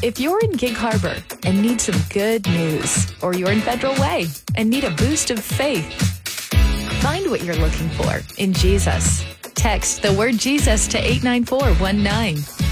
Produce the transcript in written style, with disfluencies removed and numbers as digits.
If you're in Gig Harbor and need some good news, or you're in Federal Way and need a boost of faith, find what you're looking for in Jesus. Text the word Jesus to 89419.